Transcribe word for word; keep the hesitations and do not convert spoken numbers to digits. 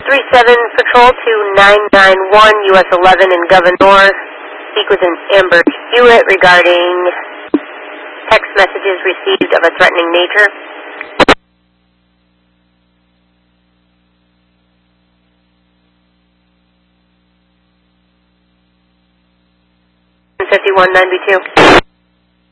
three seven Patrol to nine nine one U S eleven in Governor. Speak with an Amber Hewitt regarding text messages received of a threatening nature. fifty-one ninety-two.